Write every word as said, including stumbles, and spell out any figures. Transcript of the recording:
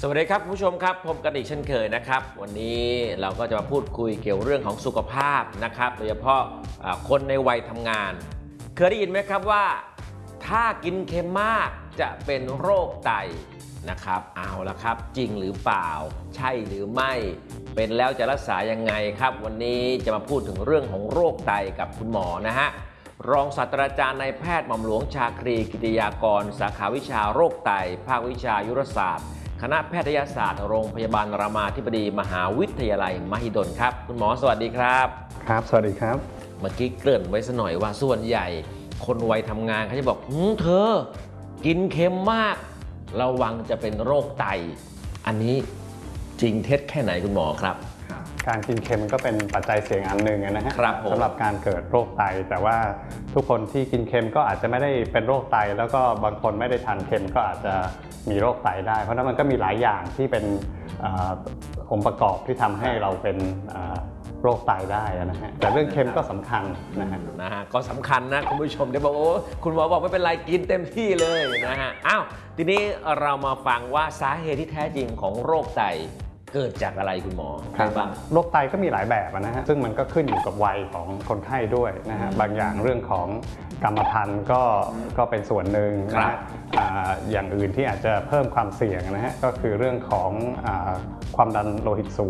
สวัสดีครับคุณผู้ชมครับพบกันอีกเช่นเคยนะครับวันนี้เราก็จะมาพูดคุยเกี่ยวเรื่องของสุขภาพนะครับโดยเฉพาะคนในวัยทำงานเคยได้ยินไหมครับว่าถ้ากินเค็มมากจะเป็นโรคไตนะครับเอาละครับจริงหรือเปล่าใช่หรือไม่เป็นแล้วจะรักษายังไงครับวันนี้จะมาพูดถึงเรื่องของโรคไตกับคุณหมอนะฮะรองศาสตราจารย์นายแพทย์หม่อมหลวงชาครีกิติยากรสาขาวิชาโรคไตภาควิชายุรศาสตร์คณะแพทยศาสตร์โรงพยาบาลรามาธิบดีมหาวิทยาลัยมหิดลครับคุณหมอสวัสดีครับครับสวัสดีครับเมื่อกี้เกริ่นไว้ซะหน่อยว่าส่วนใหญ่คนวัยทำงานเขาจะบอกหืมเธอกินเค็มมากระวังจะเป็นโรคไตอันนี้จริงเท็จแค่ไหนคุณหมอครับการกินเค็มก็เป็นปัจจัยเสี่ยงอันหนึ่งนะฮะสำหรับการเกิดโรคไตแต่ว่าทุกคนที่กินเค็มก็อาจจะไม่ได้เป็นโรคไตแล้วก็บางคนไม่ได้ทานเค็มก็อาจจะมีโรคไตได้เพราะนั้นมันก็มีหลายอย่างที่เป็นองค์ประกอบที่ทำให้เราเป็นโรคไตได้นะฮะแต่เรื่องเค็มก็สำคัญนะฮะนะฮะก็สำคัญนะคุณผู้ชมเดี๋ยวบอกโอ้คุณหมอบอกไม่เป็นไรกินเต็มที่เลยนะฮะอ้าวทีนี้เรามาฟังว่าสาเหตุที่แท้จริงของโรคไตเกิดจากอะไรคุณหมอครับโรคไตก็มีหลายแบบนะฮะซึ่งมันก็ขึ้นอยู่กับวัยของคนไข้ด้วยนะฮะบางอย่างเรื่องของกรรมพันธุ์ก็ก็เป็นส่วนหนึ่งนะฮะอย่างอื่นที่อาจจะเพิ่มความเสี่ยงนะฮะก็คือเรื่องของความดันโลหิตสู